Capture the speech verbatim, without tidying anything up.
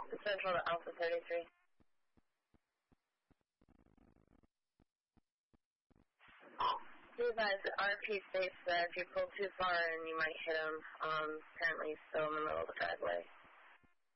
Central to Alpha thirty-three. Be advised, R P states that if you pull too far in, you might hit him. Um, apparently he's still in the middle of the driveway.